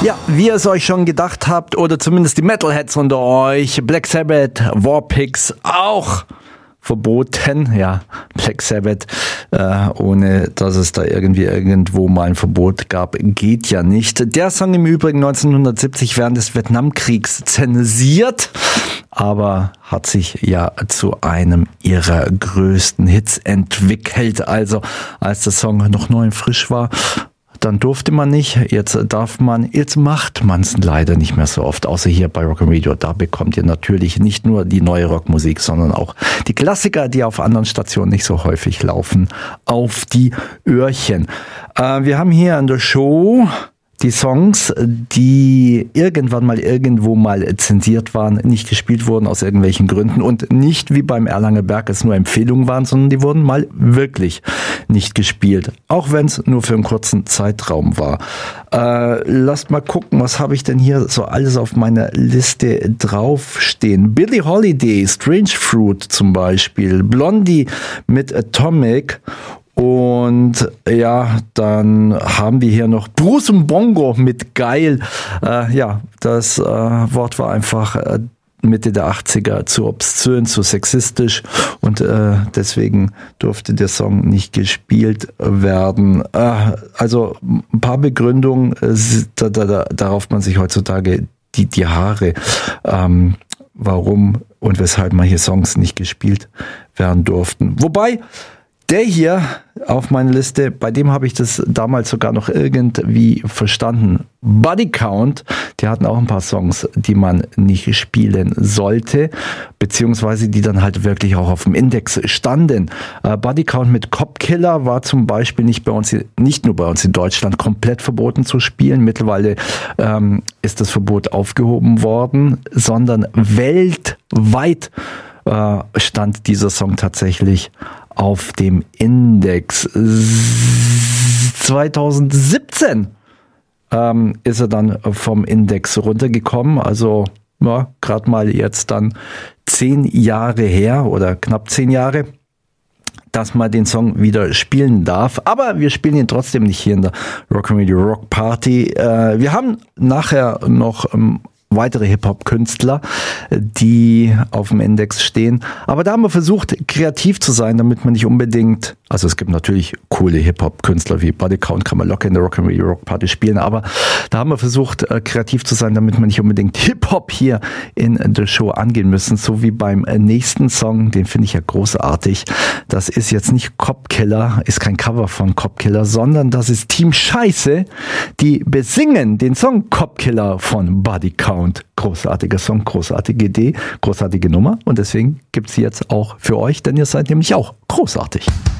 Ja, wie ihr es euch schon gedacht habt, oder zumindest die Metalheads unter euch, Black Sabbath, Warpigs auch verboten. Ja, Black Sabbath, ohne dass es da irgendwo mal ein Verbot gab, geht ja nicht. Der Song im Übrigen 1970 während des Vietnamkriegs zensiert, aber hat sich ja zu einem ihrer größten Hits entwickelt. Also als der Song noch neu und frisch war, dann durfte man nicht, jetzt darf man, jetzt macht man es leider nicht mehr so oft, außer hier bei Rock & Radio. Da bekommt ihr natürlich nicht nur die neue Rockmusik, sondern auch die Klassiker, die auf anderen Stationen nicht so häufig laufen, auf die Öhrchen. Wir haben hier an der Show die Songs, die irgendwann mal irgendwo mal zensiert waren, nicht gespielt wurden aus irgendwelchen Gründen und nicht wie beim Erlanger Berg es nur Empfehlungen waren, sondern die wurden mal wirklich nicht gespielt. Auch wenn es nur für einen kurzen Zeitraum war. Lasst mal gucken, was habe ich denn hier so alles auf meiner Liste draufstehen. Billie Holiday, Strange Fruit zum Beispiel, Blondie mit Atomic. Und ja, dann haben wir hier noch Bruce und Bongo mit Geil. Ja, das Wort war einfach Mitte der 80er zu obszön, zu sexistisch und deswegen durfte der Song nicht gespielt werden. Also ein paar Begründungen, da rauft man sich heutzutage die Haare, warum und weshalb mal hier Songs nicht gespielt werden durften. Wobei der hier auf meiner Liste, bei dem habe ich das damals sogar noch irgendwie verstanden. Body Count, die hatten auch ein paar Songs, die man nicht spielen sollte, beziehungsweise die dann halt wirklich auch auf dem Index standen. Body Count mit Cop Killer war zum Beispiel nicht nur bei uns in Deutschland komplett verboten zu spielen. Mittlerweile ist das Verbot aufgehoben worden, sondern weltweit stand dieser Song tatsächlich auf dem Index. 2017 ist er dann vom Index runtergekommen, also ja, gerade mal jetzt dann 10 Jahre her oder knapp 10 Jahre, dass man den Song wieder spielen darf. Aber wir spielen ihn trotzdem nicht hier in der Rock & Radio Rock Party. Wir haben nachher noch weitere Hip-Hop-Künstler, die auf dem Index stehen. Aber da haben wir versucht, kreativ zu sein, damit man nicht unbedingt, also es gibt natürlich coole Hip-Hop-Künstler wie Body Count, kann man locker in der Rock & Radio Rock Party spielen, aber da haben wir versucht, kreativ zu sein, damit man nicht unbedingt Hip-Hop hier in der Show angehen müssen, so wie beim nächsten Song, den finde ich ja großartig. Das ist jetzt nicht Cop Killer, ist kein Cover von Cop Killer, sondern das ist Team Scheiße, die besingen den Song Cop Killer von Body Count. Großartiger Song, großartige Idee, großartige Nummer und deswegen gibt's sie jetzt auch für euch, denn ihr seid nämlich auch großartig.